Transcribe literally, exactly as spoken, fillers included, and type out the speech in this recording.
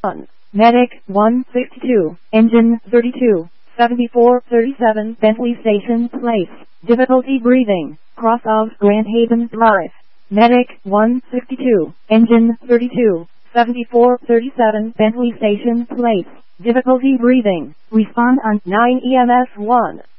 one. Medic one sixty-two. Engine thirty-two. seventy-four thirty-seven Bentley Station Place. Difficulty breathing. Cross of Grand Haven Drive. Medic one sixty-two. Engine thirty-two. seventy-four thirty-seven Bentley Station Place. Difficulty breathing. Respond on nine E M S one.